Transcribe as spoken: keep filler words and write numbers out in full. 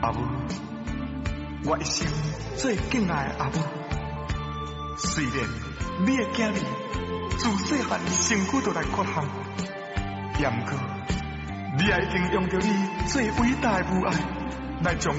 阿母，我一生最敬爱的阿母。虽然你的囝儿自细汉身躯就来缺陷，也毋过，你也已经用着你最伟大的母爱来将